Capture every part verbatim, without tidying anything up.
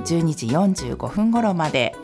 じゅうにじよんじゅうごふん頃まで。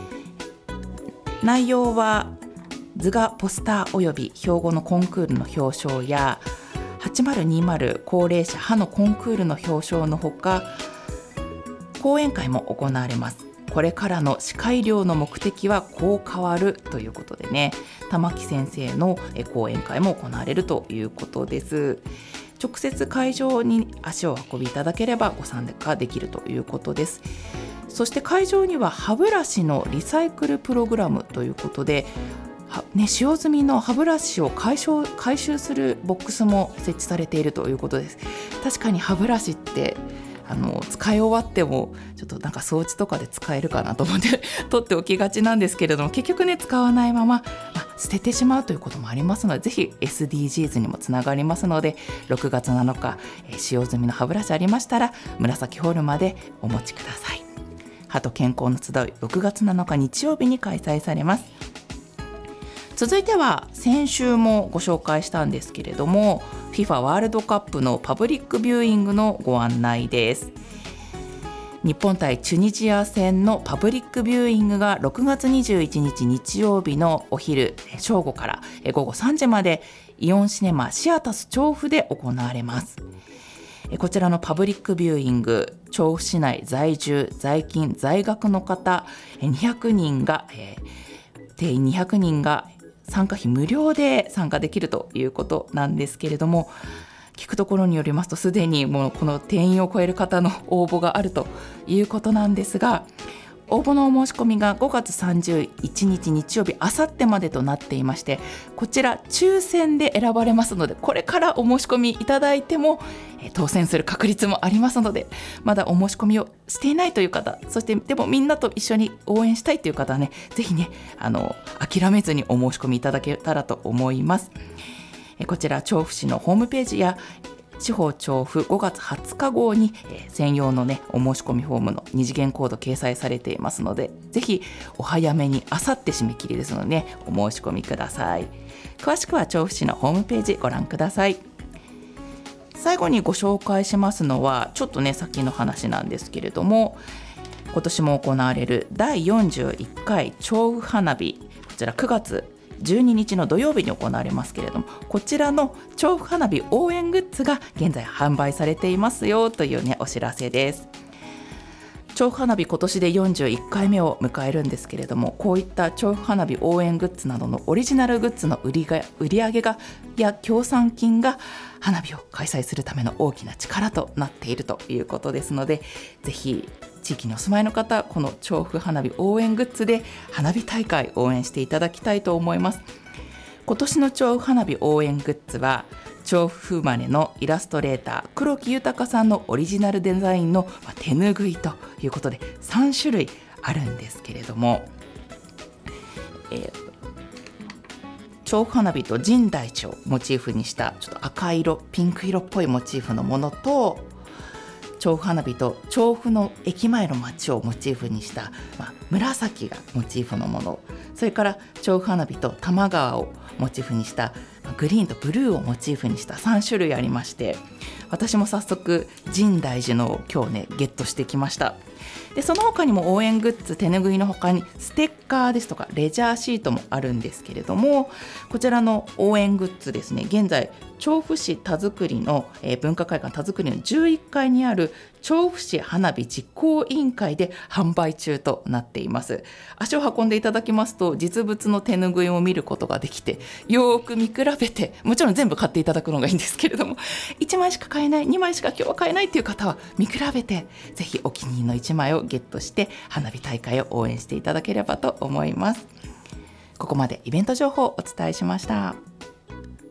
内容は図画ポスターおよび標語のコンクールの表彰やはちまるにまる高齢者歯のコンクールの表彰のほか、講演会も行われます。これからの歯科医療の目的はこう変わるということでね、玉木先生の講演会も行われるということです。直接会場に足を運びいただければご参加できるということです。そして会場には歯ブラシのリサイクルプログラムということで、ね、使用済みの歯ブラシを回収、回収するボックスも設置されているということです。確かに歯ブラシってあの使い終わってもちょっとなんか掃除とかで使えるかなと思って取っておきがちなんですけれども、結局ね使わないまま、まあ、捨ててしまうということもありますので、ぜひ エスディージーズ にもつながりますので、ろくがつなのか、えー、使用済みの歯ブラシありましたら紫ホールまでお持ちください。歯と健康の集い、ろくがつなのか日曜日に開催されます。続いては先週もご紹介したんですけれども、 FIFA ワールドカップのパブリックビューイングのご案内です。日本対チュニジア戦のパブリックビューイングがろくがつにじゅういちにち日曜日のお昼正午からごごさんじまでイオンシネマシアタス調布で行われます。こちらのパブリックビューイング、調布市内在住在勤在学の方にひゃくにんが、えー、定員にひゃくにんが参加費無料で参加できるということなんですけれども、聞くところによりますとすでにもうこの定員を超える方の応募があるということなんですが、応募のお申し込みがごがつさんじゅういちにち日曜日、あさってまでとなっていまして、こちら抽選で選ばれますので、これからお申し込みいただいてもえ当選する確率もありますので、まだお申し込みをしていないという方、そしてでもみんなと一緒に応援したいという方はね、ぜひねあの諦めずにお申し込みいただけたらと思います。えこちら調布市のホームページや地方調布ごがつはつか号に、えー、専用のねお申し込みフォームの二次元コード掲載されていますので、ぜひお早めに、あさって締め切りですのでね、お申し込みください。詳しくは調布市のホームページご覧ください。最後にご紹介しますのはちょっとね先の話なんですけれども、今年も行われるだいよんじゅういっかい調布花火、こちらくがつじゅうににちの土曜日に行われますけれども、こちらの調布花火応援グッズが現在販売されていますよというねお知らせです。調布花火今年でよんじゅういっかいめを迎えるんですけれども、こういった調布花火応援グッズなどのオリジナルグッズの売りが売り上げがや協賛金が花火を開催するための大きな力となっているということですので、ぜひ地域にお住まいの方、この調布花火応援グッズで花火大会応援していただきたいと思います。今年の調布花火応援グッズは調布生まれのイラストレーター黒木豊さんのオリジナルデザインの手ぬぐいということでさんしゅるいあるんですけれども、えー、調布花火と深大寺をモチーフにしたちょっと赤色ピンク色っぽいモチーフのものと、調布花火と調布の駅前の街をモチーフにした、まあ、紫がモチーフのもの、それから調布花火と多摩川をモチーフにしたグリーンとブルーをモチーフにしたさんしゅるいありまして、私も早速深大寺のを今日ねゲットしてきました。でその他にも応援グッズ手ぬぐいの他にステッカーですとかレジャーシートもあるんですけれども、こちらの応援グッズですね、現在調布市田作りの、えー、文化会館田作りのじゅういっかいにある調布市花火実行委員会で販売中となっています。足を運んでいただきますと実物の手ぬぐいを見ることができて、よく見比べて、もちろん全部買っていただくのがいいんですけれども、いちまいしか買えない、にまいしか今日は買えないっていう方は見比べて、ぜひお気に入りのいちまいをゲットして花火大会を応援していただければと思います。ここまでイベント情報をお伝えしました。